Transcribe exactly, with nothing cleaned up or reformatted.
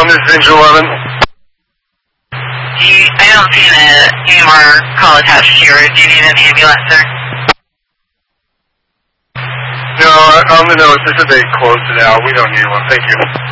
Um, this is Angel eleven. Do you, I don't see an E M R call attached here. Do you need an ambulance, sir? No, on the notes, this is they closed it out. We don't need one. Thank you.